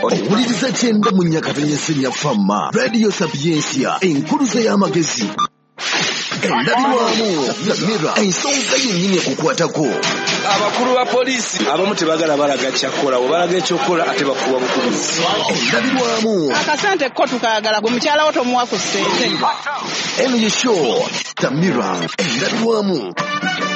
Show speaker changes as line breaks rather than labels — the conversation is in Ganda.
owuliriza kyenda mu nnyakatanya y'Essenya Famma Radio Sapiensia enkuluze y'amagezi endabirwamu Zamira ensonga yennyini ekukwatako
abakulu ba poliisi abamu tebagala balaga kyakola obalaga ekyokola ate bakuba bukubizi
endabirwamu
akasente ko tukayagala gwe mukyala wo tomuwa ku ssente
Show Zamira endabirwamu